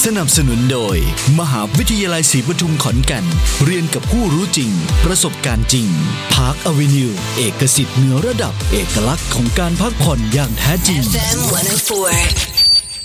สนับสนุนโดยมหาวิทยาลัยศรีปทุมขอนแก่นเรียนกับผู้รู้จริงประสบการณ์จริง Park Avenue เอกสิทธิ์เหนือระดับเอกลักษณ์ของการพักผ่อนอย่างแท้จริง FM 104